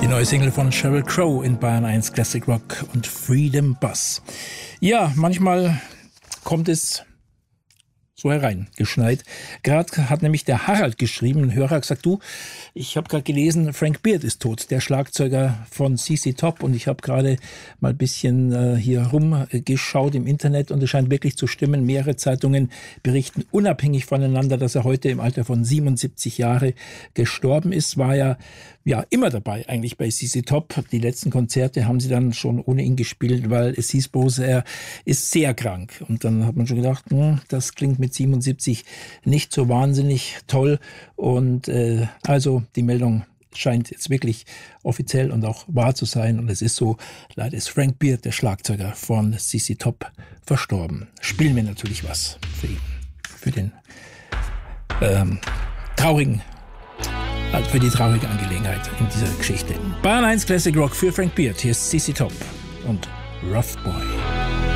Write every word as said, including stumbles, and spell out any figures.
Die neue Single von Sheryl Crow in Bayern eins Classic Rock und Freedom Bus. Ja, manchmal kommt es so hereingeschneit. Gerade hat nämlich der Harald geschrieben, ein Hörer hat gesagt, du, ich habe gerade gelesen, Frank Beard ist tot, der Schlagzeuger von C C Top, und ich habe gerade mal ein bisschen äh, hier rumgeschaut im Internet und es scheint wirklich zu stimmen. Mehrere Zeitungen berichten unabhängig voneinander, dass er heute im Alter von siebenundsiebzig Jahre gestorben ist. War ja ja immer dabei eigentlich bei C C Top. Die letzten Konzerte haben sie dann schon ohne ihn gespielt, weil es hieß bloß, er ist sehr krank. Und dann hat man schon gedacht, hm, das klingt mit siebenundsiebzig nicht so wahnsinnig toll. Und äh, also die Meldung scheint jetzt wirklich offiziell und auch wahr zu sein. Und es ist so, leider ist Frank Beard, der Schlagzeuger von C C Top, verstorben. Spielen wir natürlich was für ihn, für den ähm, traurigen Also für die traurige Angelegenheit in dieser Geschichte. Bayern eins Classic Rock für Frank Beard. Hier ist C C Top und Rough Boy.